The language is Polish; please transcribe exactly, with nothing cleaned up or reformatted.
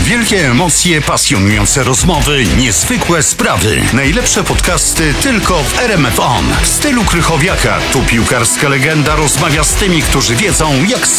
Wielkie emocje, pasjonujące rozmowy, niezwykłe sprawy. Najlepsze podcasty tylko w R M F On. W stylu Krychowiaka. Tu piłkarska legenda rozmawia z tymi, którzy wiedzą, jak